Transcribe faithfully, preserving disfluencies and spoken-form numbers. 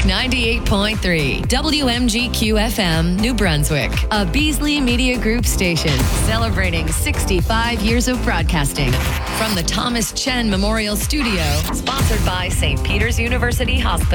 Talk ninety-eight point three, W M G Q F M, New Brunswick, a Beasley Media Group station celebrating sixty-five years of broadcasting from the Thomas Chen Memorial Studio, sponsored by Saint Peter's University Hospital.